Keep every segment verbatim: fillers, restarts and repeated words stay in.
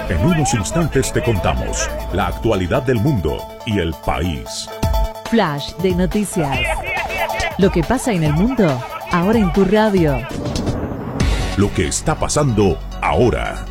En unos instantes te contamos la actualidad del mundo y el país. Flash de noticias. Lo que pasa en el mundo, ahora en tu radio. Lo que está pasando ahora.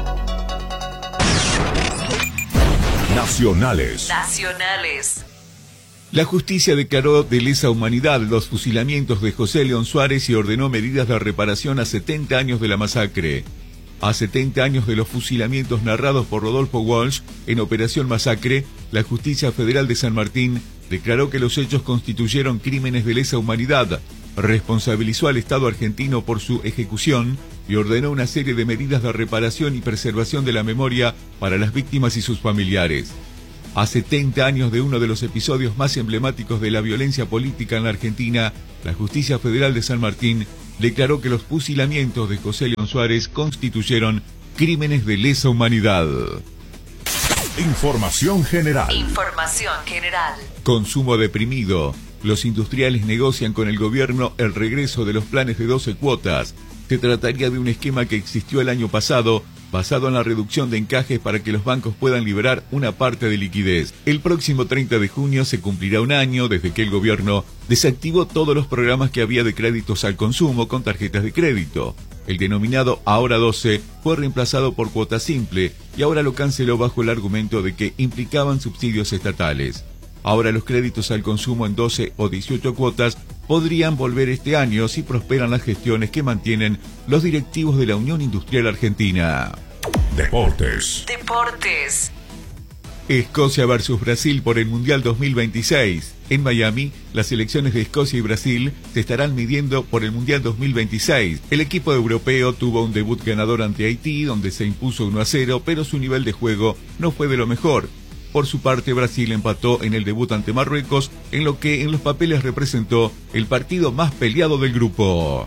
Nacionales. Nacionales. La justicia declaró de lesa humanidad los fusilamientos de José León Suárez y ordenó medidas de reparación a setenta años de la masacre. A setenta años de los fusilamientos narrados por Rodolfo Walsh en Operación Masacre, la Justicia Federal de San Martín declaró que los hechos constituyeron crímenes de lesa humanidad, responsabilizó al Estado argentino por su ejecución y ordenó una serie de medidas de reparación y preservación de la memoria para las víctimas y sus familiares. A setenta años de uno de los episodios más emblemáticos de la violencia política en la Argentina, la Justicia Federal de San Martín declaró que los fusilamientos de José León Suárez constituyeron crímenes de lesa humanidad. Información general. Información general. Consumo deprimido. Los industriales negocian con el gobierno el regreso de los planes de doce cuotas. Se trataría de un esquema que existió el año pasado, basado en la reducción de encajes para que los bancos puedan liberar una parte de liquidez. El próximo treinta de junio se cumplirá un año desde que el gobierno desactivó todos los programas que había de créditos al consumo con tarjetas de crédito. El denominado Ahora doce fue reemplazado por cuota simple y ahora lo canceló bajo el argumento de que implicaban subsidios estatales. Ahora los créditos al consumo en doce o dieciocho cuotas podrían volver este año si prosperan las gestiones que mantienen los directivos de la Unión Industrial Argentina. Deportes. Deportes. Escocia versus Brasil por el Mundial dos mil veintiséis. En Miami, las selecciones de Escocia y Brasil se estarán midiendo por el Mundial dos mil veintiséis. El equipo europeo tuvo un debut ganador ante Haití, donde se impuso uno a cero, pero su nivel de juego no fue de lo mejor. Por su parte, Brasil empató en el debut ante Marruecos, en lo que en los papeles representó el partido más peleado del grupo.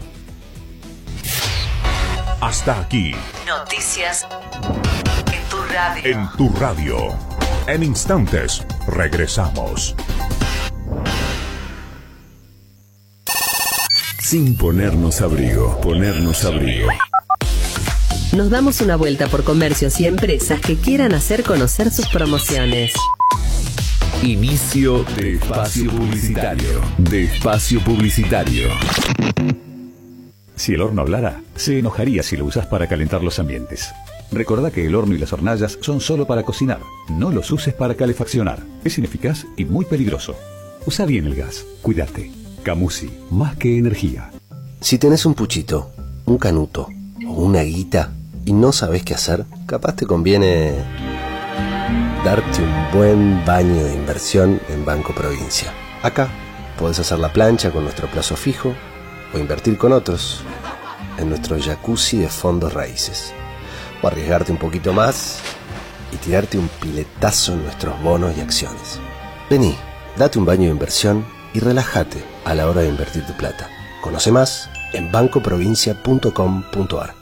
Hasta aquí. Noticias en tu radio. En tu radio. En instantes, regresamos. Sin ponernos abrigo, ponernos abrigo. Nos damos una vuelta por comercios y empresas que quieran hacer conocer sus promociones. Inicio de espacio publicitario. De espacio publicitario. Si el horno hablara, se enojaría si lo usas para calentar los ambientes. Recordá que el horno y las hornallas son solo para cocinar. No los uses para calefaccionar. Es ineficaz y muy peligroso. Usa bien el gas. Cuídate. Camusi, más que energía. Si tenés un puchito, un canuto o una guita y no sabés qué hacer, capaz te conviene darte un buen baño de inversión en Banco Provincia. Acá podés hacer la plancha con nuestro plazo fijo o invertir con otros en nuestro jacuzzi de fondos raíces. O arriesgarte un poquito más y tirarte un piletazo en nuestros bonos y acciones. Vení, date un baño de inversión y relájate a la hora de invertir tu plata. Conoce más en banco provincia punto com punto a r.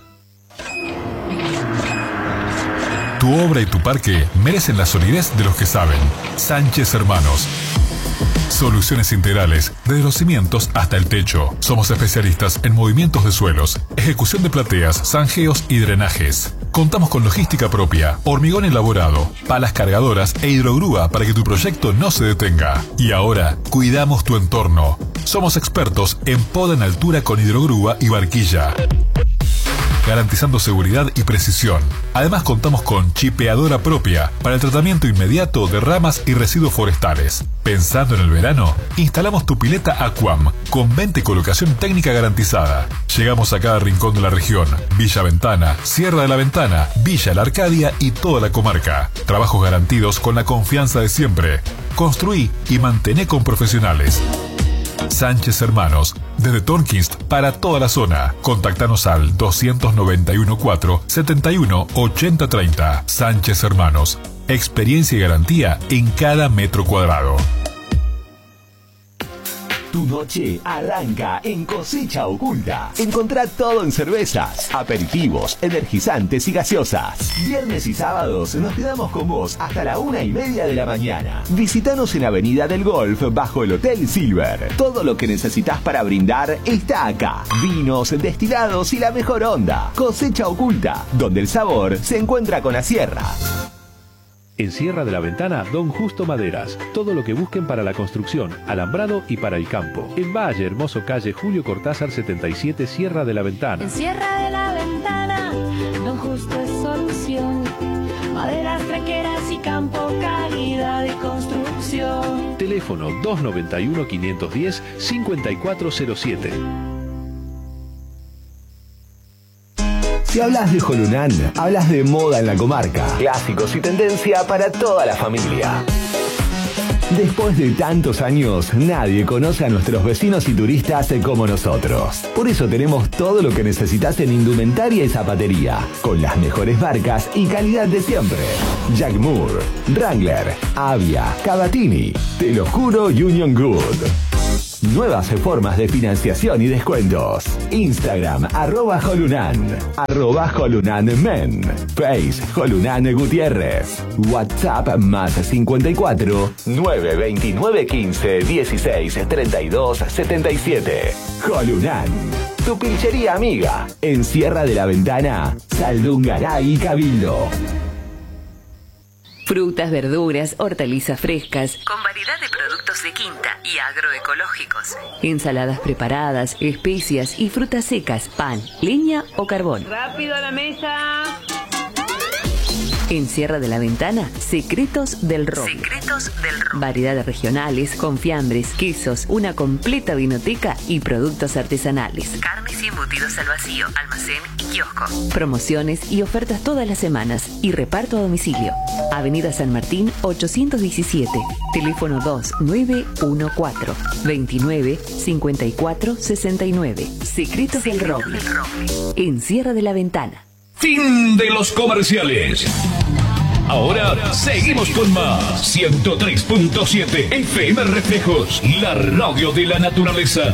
Tu obra y tu parque merecen la solidez de los que saben. Sánchez Hermanos. Soluciones integrales, desde los cimientos hasta el techo. Somos especialistas en movimientos de suelos, ejecución de plateas, zanjeos y drenajes. Contamos con logística propia, hormigón elaborado, palas cargadoras e hidrogrúa para que tu proyecto no se detenga. Y ahora, cuidamos tu entorno. Somos expertos en poda en altura con hidrogrúa y barquilla, garantizando seguridad y precisión. Además contamos con chipeadora propia para el tratamiento inmediato de ramas y residuos forestales. Pensando en el verano, instalamos tu pileta Aquam con venta y colocación técnica garantizada. Llegamos a cada rincón de la región: Villa Ventana, Sierra de la Ventana, Villa La Arcadia y toda la comarca. Trabajos garantidos con la confianza de siempre. Construí y mantené con profesionales. Sánchez Hermanos, desde Tornquist para toda la zona. Contactanos al dos nueve uno cuatro, siete uno, ocho cero tres cero. Sánchez Hermanos, experiencia y garantía en cada metro cuadrado. Tu noche arranca en Cosecha Oculta. Encontrá todo en cervezas, aperitivos, energizantes y gaseosas. Viernes y sábados nos quedamos con vos hasta la una y media de la mañana. Visítanos en Avenida del Golf bajo el Hotel Silver. Todo lo que necesitas para brindar está acá. Vinos, destilados y la mejor onda. Cosecha Oculta, donde el sabor se encuentra con la sierra. En Sierra de la Ventana, Don Justo Maderas. Todo lo que busquen para la construcción, alambrado y para el campo. En Valle Hermoso, calle Julio Cortázar setenta y siete, Sierra de la Ventana. En Sierra de la Ventana, Don Justo es solución. Maderas, tranqueras y campo, calidad de construcción. Teléfono dos noventa y uno, quinientos diez, cincuenta y cuatro cero siete. Si hablas de Jolunán, hablas de moda en la comarca. Clásicos y tendencia para toda la familia. Después de tantos años, nadie conoce a nuestros vecinos y turistas como nosotros. Por eso tenemos todo lo que necesitas en indumentaria y zapatería, con las mejores marcas y calidad de siempre. Jack Moore, Wrangler, Avia, Cavatini, Te lo juro Union Good. Nuevas formas de financiación y descuentos. Instagram, arroba Jolunan, arroba Jolunan Men, Face, Jolunan Gutiérrez, WhatsApp más cincuenta y cuatro, nueve veintinueve quince dieciséis treinta y dos setenta y siete. Jolunan, tu pinchería amiga, en Sierra de la Ventana, Saldungaray y Cabildo. Frutas, verduras, hortalizas frescas, con variedad de productos de quinta y agroecológicos. Ensaladas preparadas, especias y frutas secas, pan, leña o carbón. ¡Rápido a la mesa! En Sierra de la Ventana, Secretos del Roble. Secretos del Roble. Variedades regionales, con fiambres, quesos, una completa vinoteca y productos artesanales. Carnes y embutidos al vacío, almacén y kiosco. Promociones y ofertas todas las semanas y reparto a domicilio. Avenida San Martín ochocientos diecisiete. Teléfono dos nueve uno cuatro, veintinueve, cincuenta y cuatro sesenta y nueve. Secretos, Secretos del Roble. del Roble. En Sierra de la Ventana. Fin de los comerciales. Ahora seguimos con más. ciento tres punto siete F M Reflejos, la radio de la naturaleza.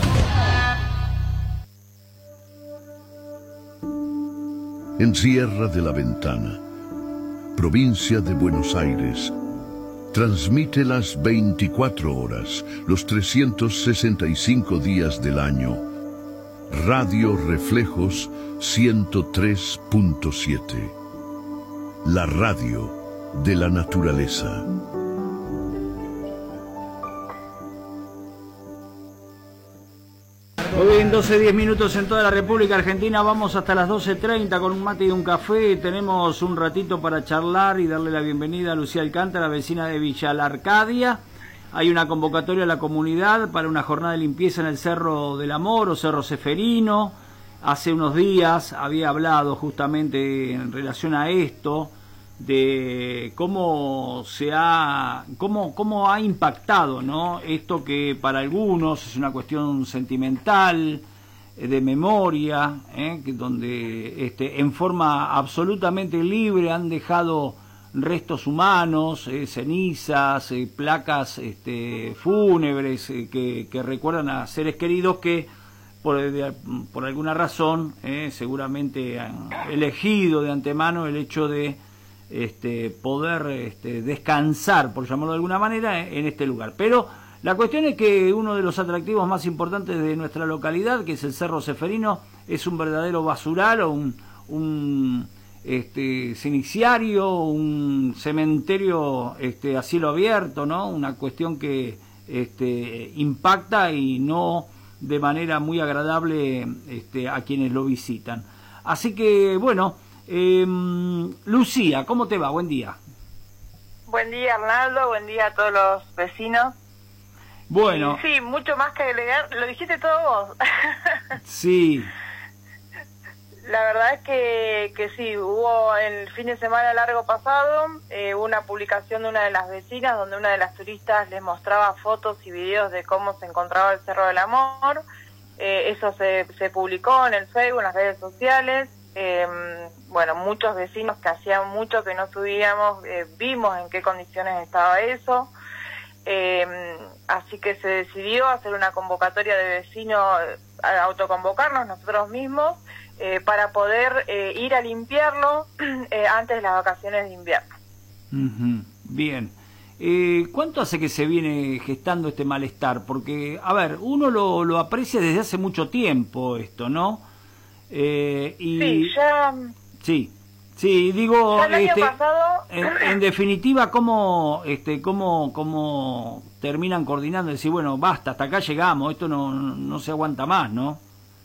En Sierra de la Ventana, provincia de Buenos Aires, transmite las veinticuatro horas, los trescientos sesenta y cinco días del año. Radio Reflejos ciento tres punto siete. La radio de la naturaleza. Muy bien, doce diez minutos en toda la República Argentina. Vamos hasta las doce treinta con un mate y un café. Tenemos un ratito para charlar y darle la bienvenida a Lucía Alcántara, vecina de Villa La Arcadia. Hay una convocatoria a la comunidad para una jornada de limpieza en el Cerro del Amor o Cerro Ceferino. Hace unos días había hablado justamente en relación a esto, de cómo se ha cómo cómo ha impactado, ¿no? Esto que para algunos es una cuestión sentimental, de memoria, ¿eh? que donde este en forma absolutamente libre han dejado restos humanos, eh, cenizas, eh, placas este, fúnebres eh, que, que recuerdan a seres queridos que por, de, por alguna razón eh, seguramente han elegido de antemano el hecho de este, poder este, descansar, por llamarlo de alguna manera, en este lugar. Pero la cuestión es que uno de los atractivos más importantes de nuestra localidad, que es el Cerro Ceferino, es un verdadero basural o un, un este, ceniciario, un cementerio este, a cielo abierto, ¿no? Una cuestión que este, impacta y no de manera muy agradable este, a quienes lo visitan. Así que, bueno, eh, Lucía, ¿cómo te va? Buen día. Buen día, Arnaldo, buen día a todos los vecinos. Bueno. Sí, mucho más que agregar, lo dijiste todo vos. Sí. La verdad es que, que sí, hubo el fin de semana largo pasado, eh, una publicación de una de las vecinas donde una de las turistas les mostraba fotos y videos de cómo se encontraba el Cerro del Amor. Eh, eso se, se publicó en el Facebook, en las redes sociales. Eh, bueno, muchos vecinos que hacían mucho que no subíamos, eh, vimos en qué condiciones estaba eso. Eh, así que se decidió hacer una convocatoria de vecinos, a autoconvocarnos nosotros mismos, eh, para poder eh, ir a limpiarlo eh, antes de las vacaciones de invierno. Uh-huh. Bien. Eh, ¿Cuánto hace que se viene gestando este malestar? Porque, a ver, uno lo, lo aprecia desde hace mucho tiempo esto, ¿no? Eh, y... Sí, ya... Sí. Sí, digo, ya el año este, pasado... en, en definitiva, ¿cómo, este, cómo, cómo terminan coordinando? Decir, bueno, basta, hasta acá llegamos, esto no, no se aguanta más, ¿no?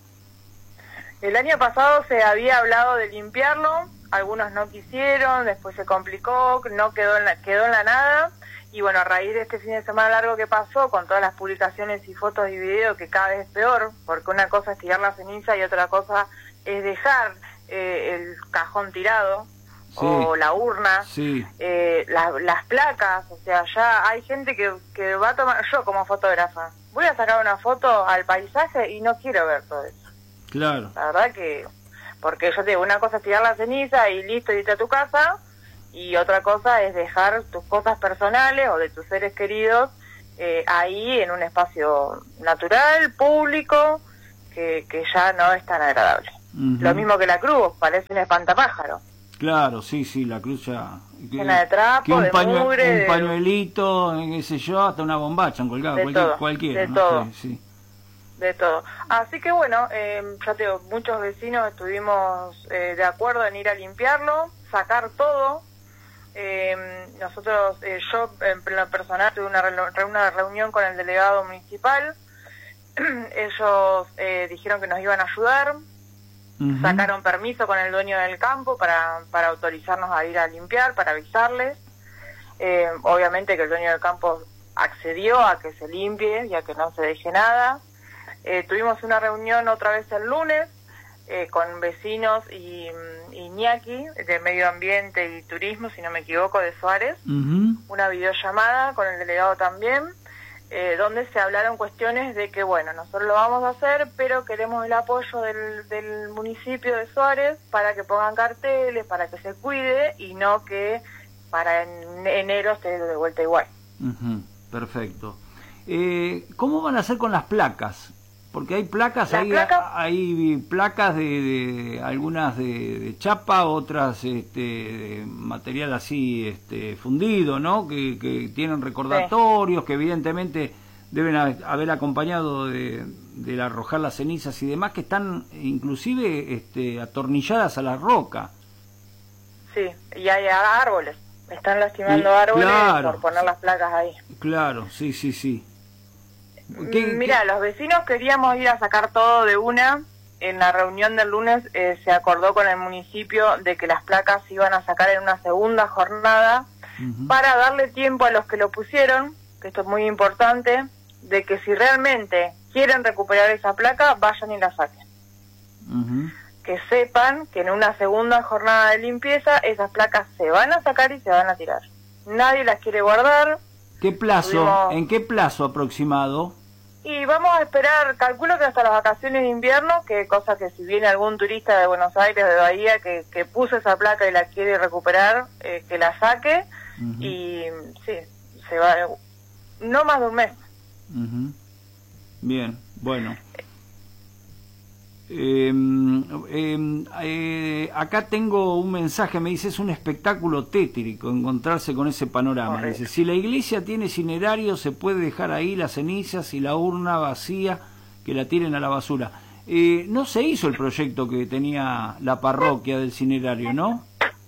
El año pasado se había hablado de limpiarlo, algunos no quisieron, después se complicó, no quedó en la, quedó en la nada, y bueno, a raíz de este fin de semana largo que pasó, con todas las publicaciones y fotos y videos, que cada vez es peor, porque una cosa es tirar la ceniza y otra cosa es dejar eh, el cajón tirado, sí, o la urna, sí, eh, la, las placas, o sea, ya hay gente que, que va a tomar, yo como fotógrafa, voy a sacar una foto al paisaje y no quiero ver todo eso. Claro. La verdad que, porque yo te digo, una cosa es tirar la ceniza y listo, irte a tu casa, y otra cosa es dejar tus cosas personales o de tus seres queridos eh, ahí en un espacio natural, público, que, que ya no es tan agradable. Uh-huh. Lo mismo que la cruz, parece un espantapájaro. Claro, sí, sí, la cruz ya... Llena de trapo, un de pañu mugre... Un pañuelito, qué sé yo, hasta una bombacha colgada, de cualquier, todo, cualquiera. de no todo. sé, sí. De todo. Así que bueno, eh, ya te digo, muchos vecinos estuvimos eh, de acuerdo en ir a limpiarlo, sacar todo. Eh, nosotros, eh, yo en lo personal tuve una, re una reunión con el delegado municipal. Ellos eh, dijeron que nos iban a ayudar. Uh-huh. Sacaron permiso con el dueño del campo para, para autorizarnos a ir a limpiar, para avisarles. Eh, obviamente que el dueño del campo accedió a que se limpie y a que no se deje nada. Eh, tuvimos una reunión otra vez el lunes eh, con vecinos y, y Iñaki de Medio Ambiente y Turismo, si no me equivoco, de Suárez. Uh-huh. Una videollamada con el delegado también, eh, donde se hablaron cuestiones de que, bueno, nosotros lo vamos a hacer, pero queremos el apoyo del, del municipio de Suárez para que pongan carteles, para que se cuide y no que para en enero esté de vuelta igual. Uh-huh. Perfecto. Eh, ¿Cómo van a hacer con las placas? Porque hay placas, hay, placas... hay placas de, de algunas de, de chapa, otras este, de material así este, fundido, ¿no? Que, que tienen recordatorios, sí, que evidentemente deben haber acompañado de, de arrojar las cenizas y demás, que están inclusive este, atornilladas a la roca. Sí, y hay árboles, están lastimando y, árboles, claro, por poner las placas ahí. Claro, sí, sí, sí. ¿Qué, Mira, qué? Los vecinos queríamos ir a sacar todo de una. En la reunión del lunes eh, se acordó con el municipio de que las placas se iban a sacar en una segunda jornada, uh-huh, para darle tiempo a los que lo pusieron, que esto es muy importante, de que si realmente quieren recuperar esa placa, vayan y la saquen. Uh-huh. Que sepan que en una segunda jornada de limpieza esas placas se van a sacar y se van a tirar. Nadie las quiere guardar. ¿Qué plazo? Tuvimos... ¿En qué plazo aproximado? Y vamos a esperar, calculo que hasta las vacaciones de invierno, que cosa que si viene algún turista de Buenos Aires, de Bahía, que, que puso esa placa y la quiere recuperar, eh, que la saque. Uh-huh. Y sí, se va, no más de un mes. Uh-huh. Bien, bueno. Eh, eh, eh, acá tengo un mensaje, me dice, es un espectáculo tétrico encontrarse con ese panorama. Correcto. Dice, si la iglesia tiene cinerario, se puede dejar ahí las cenizas y la urna vacía, que la tiren a la basura. Eh, no se hizo el proyecto que tenía la parroquia del cinerario, ¿no?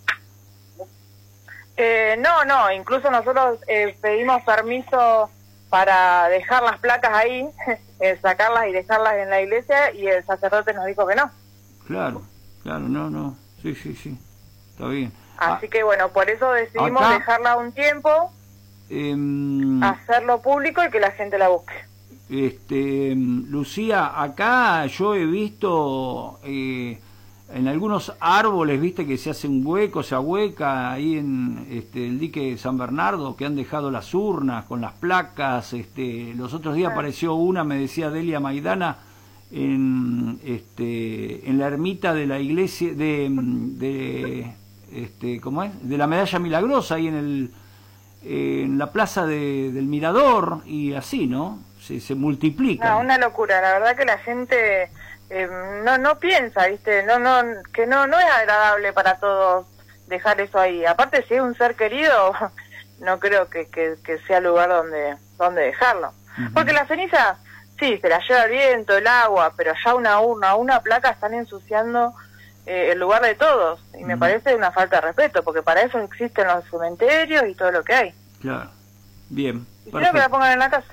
Eh, no, no, incluso nosotros eh, pedimos permiso para dejar las placas ahí, eh, sacarlas y dejarlas en la iglesia, y el sacerdote nos dijo que no. Claro, claro, no, no, sí, sí, sí, está bien. Así ah, que bueno, por eso decidimos acá, dejarla un tiempo, eh, hacerlo público y que la gente la busque. Este, Lucía, acá yo he visto eh, en algunos árboles, viste, que se hace un hueco, se ahueca ahí en este, el dique de San Bernardo, que han dejado las urnas con las placas. Este, los otros días apareció una, me decía Delia Maidana, en, este, en la ermita de la iglesia de, de este, ¿cómo es? De la Medalla Milagrosa, ahí en el eh, en la plaza de, del Mirador y así, ¿no? Se, se multiplica. No, una locura, la verdad que la gente eh, no no piensa, ¿viste? No no que no no es agradable para todos dejar eso ahí. Aparte, si es un ser querido, no creo que, que, que sea lugar donde donde dejarlo. Uh-huh. Porque las cenizas, sí, se las lleva el viento, el agua, pero ya una urna, una placa están ensuciando eh, el lugar de todos. Y uh-huh. me parece una falta de respeto, porque para eso existen los cementerios y todo lo que hay. Claro. Bien. Y quiero que la pongan en la casa.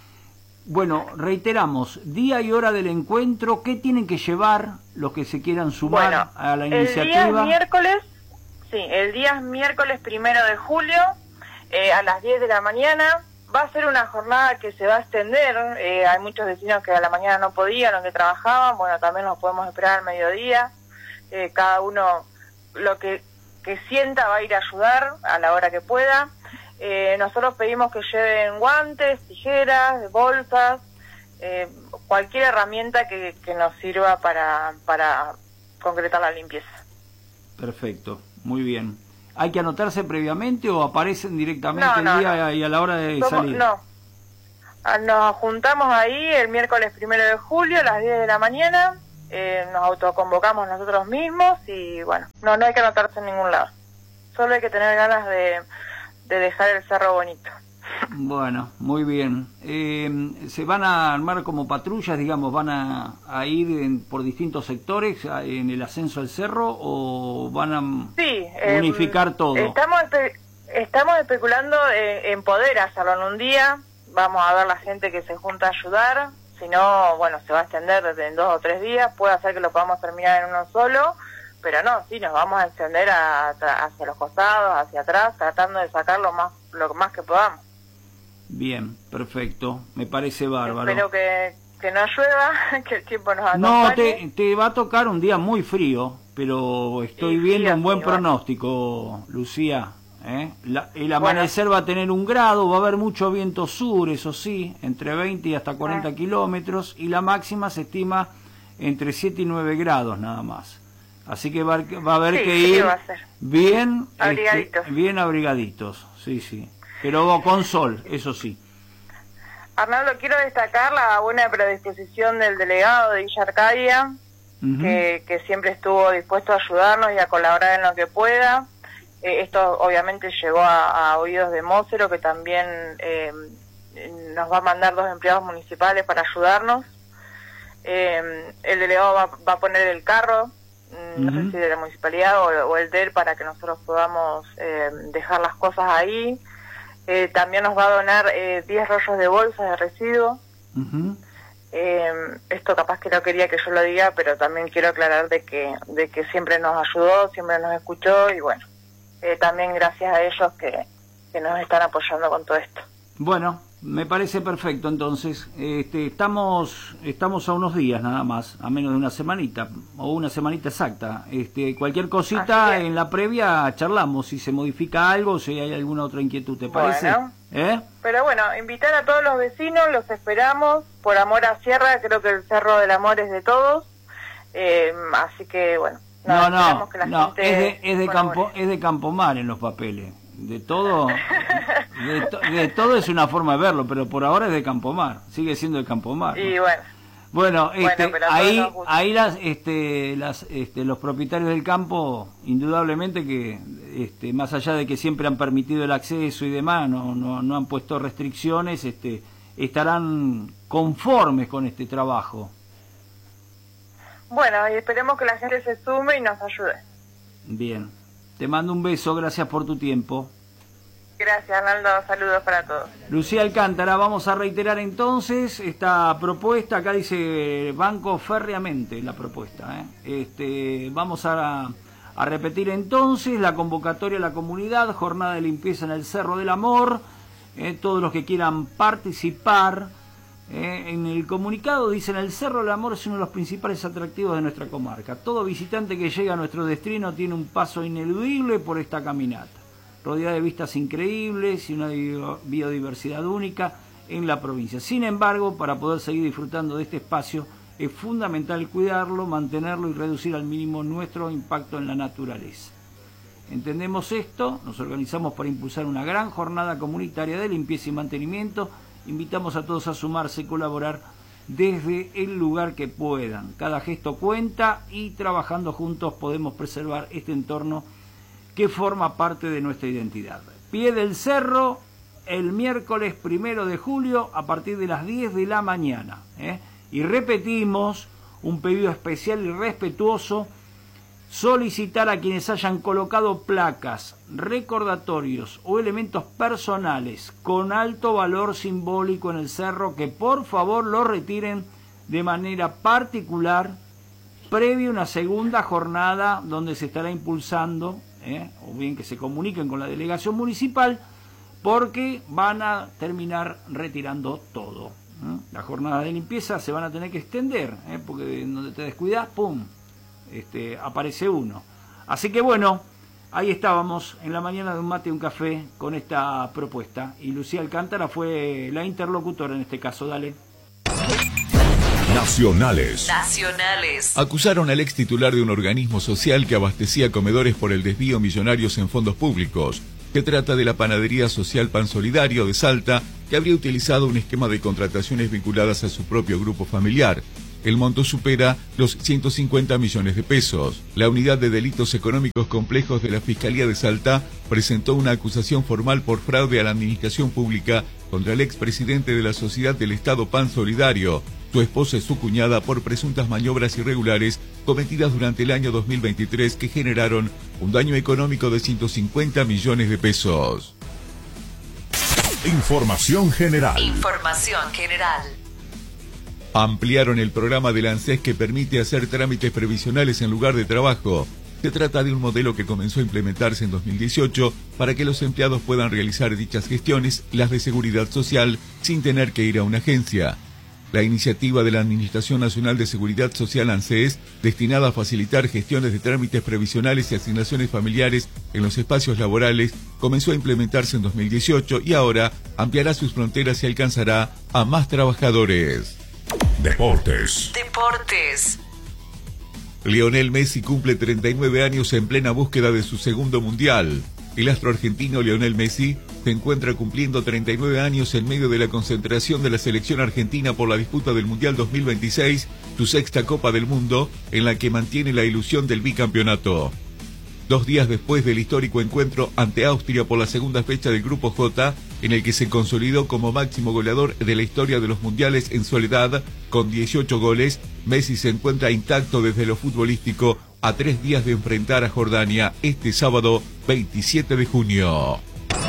Bueno, reiteramos, día y hora del encuentro, ¿qué tienen que llevar los que se quieran sumar bueno, a la iniciativa? El día es miércoles, sí, el día es miércoles primero de julio, eh, a las diez de la mañana. Va a ser una jornada que se va a extender, eh, hay muchos vecinos que a la mañana no podían o que trabajaban, bueno, también nos podemos esperar al mediodía, eh, cada uno lo que, que sienta va a ir a ayudar a la hora que pueda. Eh, nosotros pedimos que lleven guantes, tijeras, bolsas, eh, cualquier herramienta que, que nos sirva para, para concretar la limpieza. Perfecto, muy bien. ¿Hay que anotarse previamente o aparecen directamente no, no, el día no. y a la hora de Somos, salir? No, nos juntamos ahí el miércoles primero de julio a las diez de la mañana, eh, nos autoconvocamos nosotros mismos y bueno, no, no hay que anotarse en ningún lado. Solo hay que tener ganas de... de dejar el cerro bonito. Bueno, muy bien. Eh, ¿Se van a armar como patrullas, digamos, van a, a ir en, por distintos sectores a, en el ascenso al cerro o van a sí, unificar eh, todo? Estamos, espe estamos especulando en, en poder hacerlo en un día, vamos a ver la gente que se junta a ayudar, si no, bueno, se va a extender desde en dos o tres días, puede ser que lo podamos terminar en uno solo, pero no, sí, nos vamos a extender a, hacia los costados, hacia atrás, tratando de sacar lo más, lo más que podamos. Bien, perfecto, me parece bárbaro. Espero que, que no llueva, que el tiempo nos acompañe. No, te, te va a tocar un día muy frío, pero estoy sí, viendo sí, un buen sí, pronóstico, bueno. Lucía. ¿eh? La, el amanecer bueno. va a tener un grado, va a haber mucho viento sur, eso sí, entre veinte y hasta cuarenta ah. kilómetros, y la máxima se estima entre siete y nueve grados nada más. Así que va, va a haber sí, que sí, ir va a ser. bien abrigaditos. Este, bien abrigaditos, sí, sí. Pero con sol, eso sí. Arnaldo, quiero destacar la buena predisposición del delegado de Villa Arcadia, uh-huh. que, que siempre estuvo dispuesto a ayudarnos y a colaborar en lo que pueda. Eh, esto obviamente llegó a, a oídos de Mócero, que también eh, nos va a mandar dos empleados municipales para ayudarnos. Eh, el delegado va, va a poner el carro, no uh-huh. sé si de la municipalidad o, o el D E R, para que nosotros podamos eh, dejar las cosas ahí. Eh, también nos va a donar eh, diez rollos de bolsas de residuos. Uh-huh. eh, esto capaz que no quería que yo lo diga, pero también quiero aclarar de que de que siempre nos ayudó, siempre nos escuchó y bueno, eh, también gracias a ellos que, que nos están apoyando con todo esto. Bueno, me parece perfecto. Entonces, este, estamos estamos a unos días nada más, a menos de una semanita, o una semanita exacta. Este, cualquier cosita en la previa charlamos, si se modifica algo, si hay alguna otra inquietud, ¿te parece? Bueno, ¿Eh? Pero bueno, invitar a todos los vecinos, los esperamos, por amor a Sierra, creo que el Cerro del Amor es de todos, eh, así que bueno. No, no, que la no gente es de, es de campo, es de Campomar en los papeles. De todo, de, to, de todo es una forma de verlo, pero por ahora es de Campomar, sigue siendo de Campomar. Y ¿no? bueno, bueno, este, bueno ahí, ahí las, este, las, este, los propietarios del campo, indudablemente que, este, más allá de que siempre han permitido el acceso y demás, no, no, no han puesto restricciones, este, estarán conformes con este trabajo. Bueno, y esperemos que la gente se sume y nos ayude. Bien. Te mando un beso, gracias por tu tiempo. Gracias, Arnaldo, saludos para todos. Lucía Alcántara, vamos a reiterar entonces esta propuesta, acá dice banco férreamente la propuesta. ¿eh? Este, vamos a, a repetir entonces la convocatoria a la comunidad, jornada de limpieza en el Cerro del Amor, eh, todos los que quieran participar. Eh, en el comunicado dicen: el Cerro del Amor es uno de los principales atractivos de nuestra comarca. Todo visitante que llega a nuestro destino tiene un paso ineludible por esta caminata, rodeada de vistas increíbles y una biodiversidad única en la provincia. Sin embargo, para poder seguir disfrutando de este espacio es fundamental cuidarlo, mantenerlo y reducir al mínimo nuestro impacto en la naturaleza. entendemos esto, nos organizamos para impulsar una gran jornada comunitaria de limpieza y mantenimiento. Invitamos a todos a sumarse y colaborar desde el lugar que puedan. Cada gesto cuenta y trabajando juntos podemos preservar este entorno que forma parte de nuestra identidad. Pie del Cerro, el miércoles primero de julio a partir de las diez de la mañana. ¿eh? Y repetimos un pedido especial y respetuoso: solicitar a quienes hayan colocado placas, recordatorios o elementos personales con alto valor simbólico en el cerro que por favor lo retiren de manera particular previo a una segunda jornada donde se estará impulsando, ¿eh? o bien que se comuniquen con la delegación municipal, porque van a terminar retirando todo. ¿eh? Las jornadas de limpieza se van a tener que extender, ¿eh? porque donde te descuidas, ¡pum!, Este, aparece uno. Así que bueno, ahí estábamos en la mañana de un mate y un café con esta propuesta, y Lucía Alcántara fue la interlocutora en este caso. Dale. Nacionales. Nacionales. Acusaron al ex titular de un organismo social que abastecía comedores por el desvío millonarios en fondos públicos. Se trata de la Panadería Social Pan Solidario de Salta, que habría utilizado un esquema de contrataciones vinculadas a su propio grupo familiar. El monto supera los ciento cincuenta millones de pesos. La Unidad de Delitos Económicos Complejos de la Fiscalía de Salta presentó una acusación formal por fraude a la administración pública contra el expresidente de la Sociedad del Estado Pan Solidario, su esposa y su cuñada, por presuntas maniobras irregulares cometidas durante el año dos mil veintitrés que generaron un daño económico de ciento cincuenta millones de pesos. Información general. Información general. Ampliaron el programa del ANSES que permite hacer trámites previsionales en lugar de trabajo. Se trata de un modelo que comenzó a implementarse en dos mil dieciocho para que los empleados puedan realizar dichas gestiones, las de seguridad social, sin tener que ir a una agencia. La iniciativa de la Administración Nacional de Seguridad Social ANSES, destinada a facilitar gestiones de trámites previsionales y asignaciones familiares en los espacios laborales, comenzó a implementarse en dos mil dieciocho y ahora ampliará sus fronteras y alcanzará a más trabajadores. Deportes. Deportes. Lionel Messi cumple treinta y nueve años en plena búsqueda de su segundo mundial. El astro argentino Lionel Messi se encuentra cumpliendo treinta y nueve años en medio de la concentración de la selección argentina por la disputa del Mundial dos mil veintiséis, su sexta Copa del Mundo, en la que mantiene la ilusión del bicampeonato. Dos días después del histórico encuentro ante Austria por la segunda fecha del Grupo J, en el que se consolidó como máximo goleador de la historia de los mundiales en soledad, con dieciocho goles, Messi se encuentra intacto desde lo futbolístico a tres días de enfrentar a Jordania este sábado veintisiete de junio.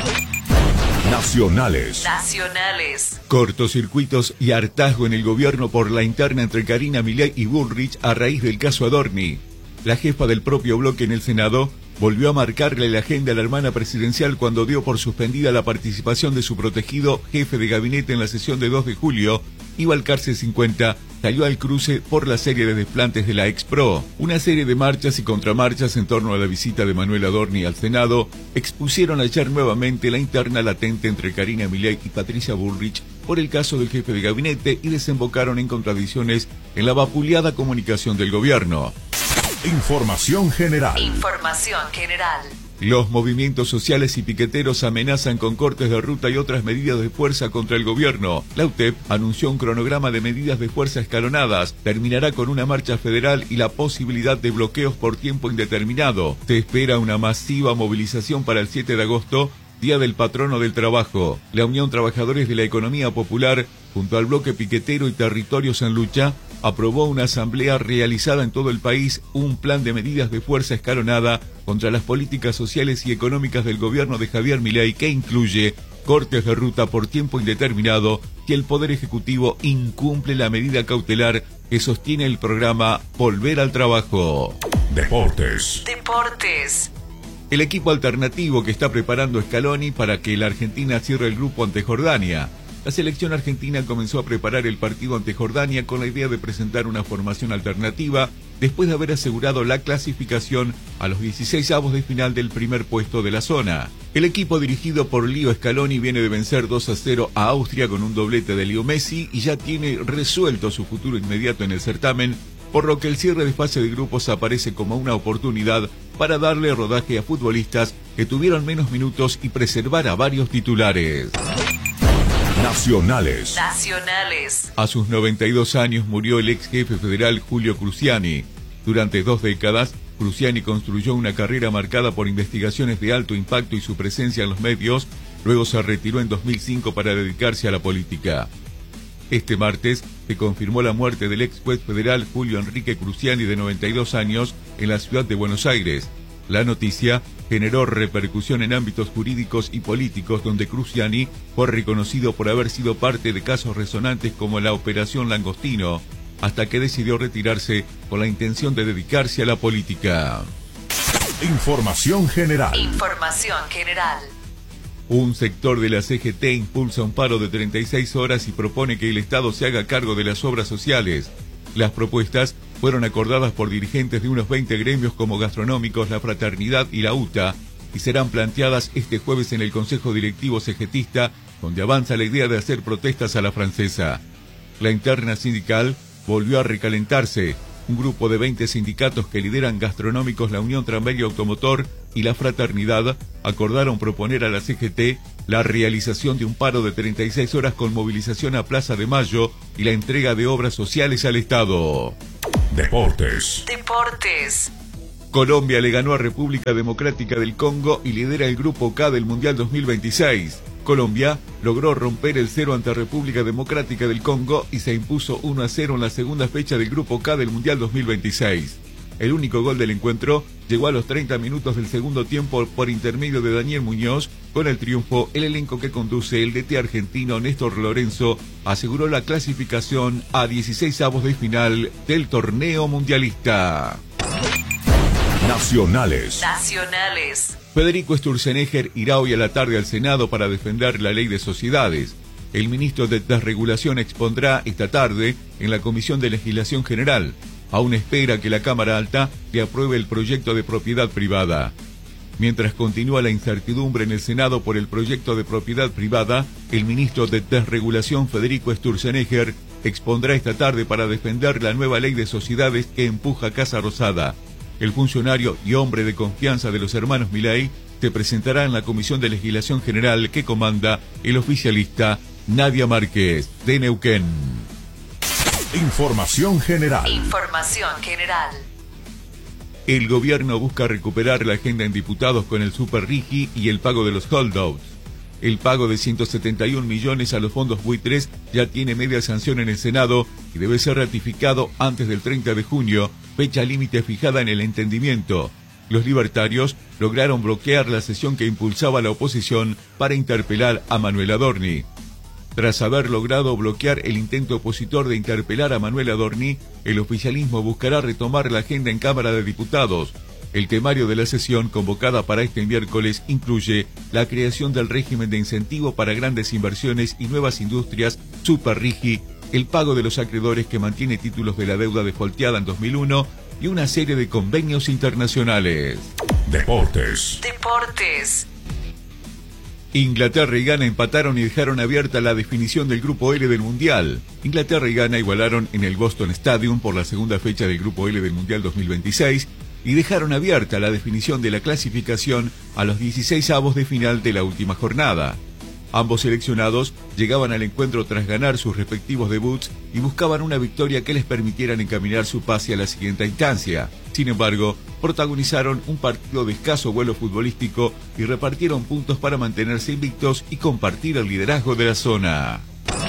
Nacionales. Nacionales. Cortocircuitos y hartazgo en el gobierno por la interna entre Carina Milei y Bullrich a raíz del caso Adorni. La jefa del propio bloque en el Senado volvió a marcarle la agenda a la hermana presidencial cuando dio por suspendida la participación de su protegido jefe de gabinete en la sesión de dos de julio, y Balcarce cincuenta salió al cruce por la serie de desplantes de la ex-pro. Una serie de marchas y contramarchas en torno a la visita de Manuel Adorni al Senado expusieron ayer nuevamente la interna latente entre Carina Milei y Patricia Bullrich por el caso del jefe de gabinete y desembocaron en contradicciones en la vapuleada comunicación del gobierno. Información general. Información general. Los movimientos sociales y piqueteros amenazan con cortes de ruta y otras medidas de fuerza contra el gobierno. La U T E P anunció un cronograma de medidas de fuerza escalonadas. Terminará con una marcha federal y la posibilidad de bloqueos por tiempo indeterminado. Se espera una masiva movilización para el siete de agosto, Día del Patrono del Trabajo. La Unión Trabajadores de la Economía Popular, junto al bloque piquetero y Territorios en Lucha, aprobó una asamblea realizada en todo el país un plan de medidas de fuerza escalonada contra las políticas sociales y económicas del gobierno de Javier Milei, que incluye cortes de ruta por tiempo indeterminado si el Poder Ejecutivo incumple la medida cautelar que sostiene el programa Volver al Trabajo. Deportes. Deportes. El equipo alternativo que está preparando Scaloni para que la Argentina cierre el grupo ante Jordania. La selección argentina comenzó a preparar el partido ante Jordania con la idea de presentar una formación alternativa después de haber asegurado la clasificación a los dieciseisavos de final del primer puesto de la zona. El equipo dirigido por Leo Scaloni viene de vencer dos a cero a Austria con un doblete de Leo Messi y ya tiene resuelto su futuro inmediato en el certamen, por lo que el cierre de fase de grupos aparece como una oportunidad para darle rodaje a futbolistas que tuvieron menos minutos y preservar a varios titulares. Nacionales. Nacionales. A sus noventa y dos años murió el ex jefe federal Julio Cruciani. Durante dos décadas, Cruciani construyó una carrera marcada por investigaciones de alto impacto y su presencia en los medios. Luego se retiró en dos mil cinco para dedicarse a la política. Este martes se confirmó la muerte del ex juez federal Julio Enrique Cruciani, de noventa y dos años, en la ciudad de Buenos Aires. La noticia generó repercusión en ámbitos jurídicos y políticos, donde Cruciani fue reconocido por haber sido parte de casos resonantes como la Operación Langostino, hasta que decidió retirarse con la intención de dedicarse a la política. Información general. Información general. Un sector de la C G T impulsa un paro de treinta y seis horas y propone que el Estado se haga cargo de las obras sociales. Las propuestas fueron acordadas por dirigentes de unos veinte gremios como Gastronómicos, La Fraternidad y la U T A, y serán planteadas este jueves en el Consejo Directivo cegetista, donde avanza la idea de hacer protestas a la francesa. La interna sindical volvió a recalentarse. Un grupo de veinte sindicatos que lideran Gastronómicos, la Unión Tranvía Automotor y La Fraternidad acordaron proponer a la C G T la realización de un paro de treinta y seis horas con movilización a Plaza de Mayo y la entrega de obras sociales al Estado. Deportes. Deportes. Colombia le ganó a República Democrática del Congo y lidera el Grupo K del Mundial dos mil veintiséis. Colombia logró romper el cero ante República Democrática del Congo y se impuso uno a cero en la segunda fecha del Grupo K del Mundial dos mil veintiséis. El único gol del encuentro llegó a los treinta minutos del segundo tiempo por intermedio de Daniel Muñoz. Con el triunfo, el elenco que conduce el D T argentino Néstor Lorenzo aseguró la clasificación a dieciseisavos de final del torneo mundialista. Nacionales. Nacionales. Federico Sturzenegger irá hoy a la tarde al Senado para defender la ley de sociedades. El ministro de Desregulación expondrá esta tarde en la Comisión de Legislación General. Aún espera que la Cámara Alta le apruebe el proyecto de propiedad privada. Mientras continúa la incertidumbre en el Senado por el proyecto de propiedad privada, el ministro de Desregulación Federico Sturzenegger expondrá esta tarde para defender la nueva ley de sociedades que empuja Casa Rosada. El funcionario y hombre de confianza de los hermanos Milei se presentará en la Comisión de Legislación General que comanda el oficialista Nadia Márquez, de Neuquén. Información general. Información general. El gobierno busca recuperar la agenda en diputados con el Super Rigi y el pago de los holdouts. El pago de ciento setenta y un millones a los fondos buitres ya tiene media sanción en el Senado y debe ser ratificado antes del treinta de junio, fecha límite fijada en el entendimiento. Los libertarios lograron bloquear la sesión que impulsaba la oposición para interpelar a Manuel Adorni. Tras haber logrado bloquear el intento opositor de interpelar a Manuel Adorni, el oficialismo buscará retomar la agenda en Cámara de Diputados. El temario de la sesión convocada para este miércoles incluye la creación del régimen de incentivo para grandes inversiones y nuevas industrias Super Rigi, el pago de los acreedores que mantiene títulos de la deuda defaulteada en dos mil uno y una serie de convenios internacionales. Deportes. Deportes. Inglaterra y Ghana empataron y dejaron abierta la definición del Grupo L del Mundial. Inglaterra y Ghana igualaron en el Boston Stadium por la segunda fecha del Grupo L del Mundial dos mil veintiséis y dejaron abierta la definición de la clasificación a los dieciseisavos de final de la última jornada. Ambos seleccionados llegaban al encuentro tras ganar sus respectivos debuts y buscaban una victoria que les permitieran encaminar su pase a la siguiente instancia. Sin embargo, protagonizaron un partido de escaso vuelo futbolístico y repartieron puntos para mantenerse invictos y compartir el liderazgo de la zona.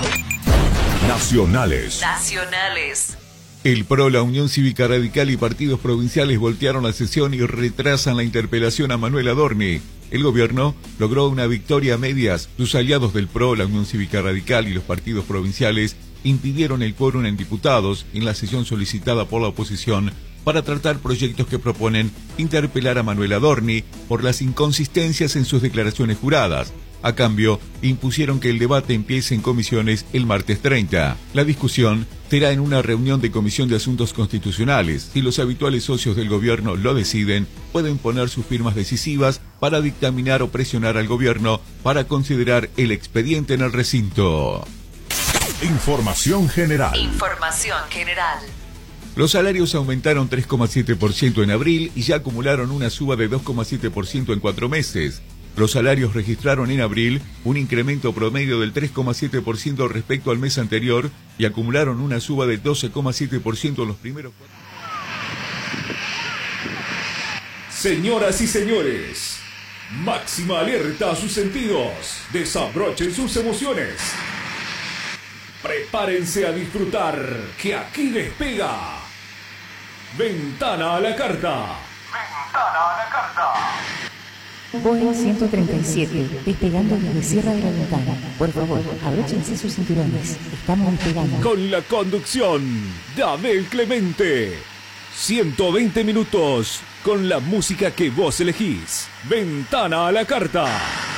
Nacionales. Nacionales. El P R O, la Unión Cívica Radical y partidos provinciales voltearon la sesión y retrasan la interpelación a Manuel Adorni. El gobierno logró una victoria a medias. Sus aliados del P R O, la Unión Cívica Radical y los partidos provinciales impidieron el quórum en diputados en la sesión solicitada por la oposición para tratar proyectos que proponen interpelar a Manuel Adorni por las inconsistencias en sus declaraciones juradas. A cambio, impusieron que el debate empiece en comisiones el martes treinta. La discusión será en una reunión de Comisión de Asuntos Constitucionales. Si los habituales socios del gobierno lo deciden, pueden poner sus firmas decisivas para dictaminar o presionar al gobierno para considerar el expediente en el recinto. Información general. Información general. Los salarios aumentaron tres coma siete por ciento en abril y ya acumularon una suba de dos coma siete por ciento en cuatro meses. Los salarios registraron en abril un incremento promedio del tres coma siete por ciento respecto al mes anterior y acumularon una suba del doce coma siete por ciento en los primeros cuatro. Señoras y señores, máxima alerta a sus sentidos, desabrochen sus emociones. Prepárense a disfrutar, que aquí despega Ventana a la Carta. Ventana a la Carta. Boeing ciento treinta y siete, despegando desde Sierra de la Ventana. Por favor, abróchense sus cinturones. Estamos despegando. Con la conducción de Abel Clemente. ciento veinte minutos con la música que vos elegís. Ventana a la Carta.